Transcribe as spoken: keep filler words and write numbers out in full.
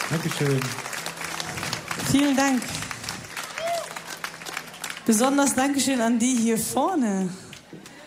Dankeschön. Vielen Dank. Besonders Dankeschön an die hier vorne.